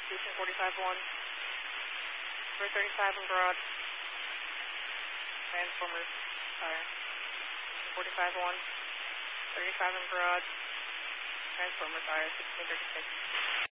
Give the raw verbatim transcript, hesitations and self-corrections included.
Houston forty-five one. three thirty-five in garage. Transformers fire. forty-five one. thirty-five in garage. Transformers fire. sixteen thirty-six.